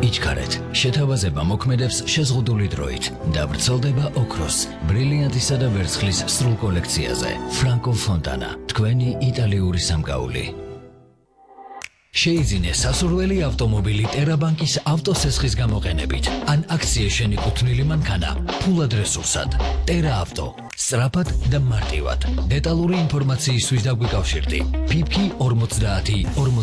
იჩქარეთ, შეთავაზება მოქმედებს შეზღუდული დროით და ვრცელდება ოქროს, ბრილიანტისა და ვერცხლის სრულ კოლექციაზე. Franco Fontana, თქვენი იტალიური სამკაული. შეიძინე სასურველი ავტომობილი ტერაბანკის ავტოსესხის გამოყენებით ან აქციის შენიკუთვნილი მანქანა ფულად რესურსად. Tera Auto, სწრაფად და მარტივად. დეტალური ინფორმაციისთვის დაგვიკავშირდი. PIPKI 50